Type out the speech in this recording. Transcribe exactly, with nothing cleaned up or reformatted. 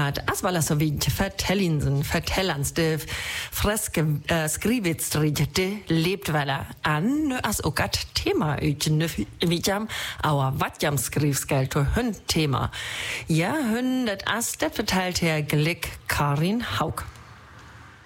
at asvala så vidt fortællingen, fortællens, det friske uh, skrivetstrigete lebt vel an, as ogat tema ut vidjam, aber vatjam skrivskal to hun tema. Ja, hun det as det fortalt her Glick Karin Haug.